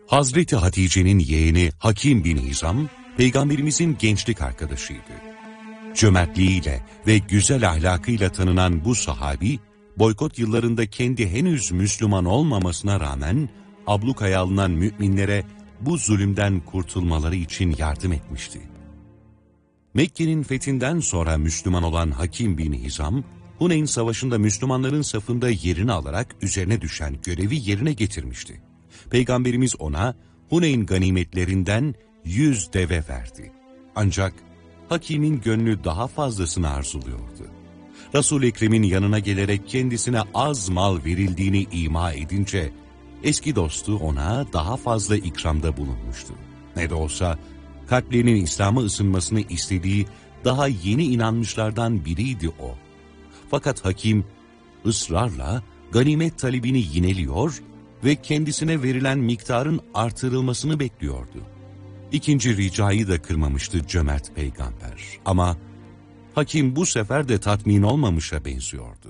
Hazreti Hatice'nin yeğeni Hakim bin Hizam, Peygamberimizin gençlik arkadaşıydı. Cömertliğiyle ve güzel ahlakıyla tanınan bu sahabi, boykot yıllarında kendi henüz Müslüman olmamasına rağmen, ablukaya alınan müminlere bu zulümden kurtulmaları için yardım etmişti. Mekke'nin fethinden sonra Müslüman olan Hakim bin Hizam, Huneyn Savaşı'nda Müslümanların safında yerini alarak üzerine düşen görevi yerine getirmişti. Peygamberimiz ona Huneyn ganimetlerinden 100 deve verdi. Ancak Hakim'in gönlü daha fazlasını arzuluyordu. Resul-i Ekrem'in yanına gelerek kendisine az mal verildiğini ima edince, eski dostu ona daha fazla ikramda bulunmuştu. Ne de olsa kalplerinin İslam'a ısınmasını istediği daha yeni inanmışlardan biriydi o. Fakat Hakim ısrarla ganimet talebini yineliyor ve kendisine verilen miktarın artırılmasını bekliyordu. İkinci ricayı da kırmamıştı cömert peygamber. Ama Hakim bu sefer de tatmin olmamışa benziyordu.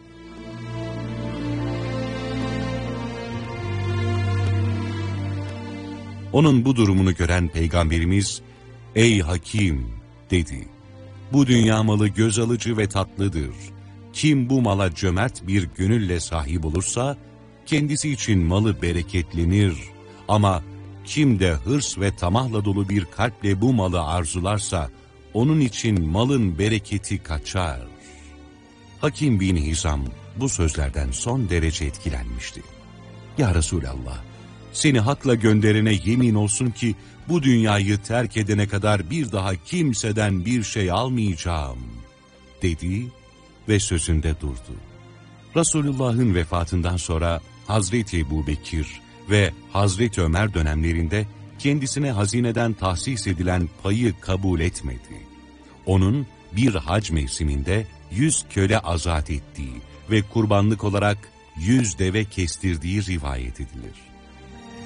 Onun bu durumunu gören Peygamberimiz, "Ey Hakim," dedi, "bu dünya malı göz alıcı ve tatlıdır. Kim bu mala cömert bir gönülle sahip olursa, kendisi için malı bereketlenir. Ama kim de hırs ve tamahla dolu bir kalple bu malı arzularsa, onun için malın bereketi kaçar." Hakim bin Hizam bu sözlerden son derece etkilenmişti. "Ya Resulallah, seni hakla gönderene yemin olsun ki bu dünyayı terk edene kadar bir daha kimseden bir şey almayacağım," dedi ve sözünde durdu. Resulullah'ın vefatından sonra Hazreti Ebubekir ve Hazreti Ömer dönemlerinde kendisine hazineden tahsis edilen payı kabul etmedi. Onun bir hac mevsiminde 100 köle azat ettiği ve kurbanlık olarak 100 deve kestirdiği rivayet edilir.